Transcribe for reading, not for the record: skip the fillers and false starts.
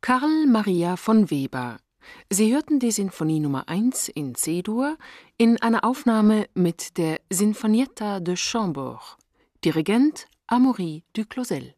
Carl Maria von Weber. Sie hörten die Sinfonie Nummer 1 in C-Dur in einer Aufnahme mit der Sinfonietta de Chambord. Dirigent Amaury Duclosel.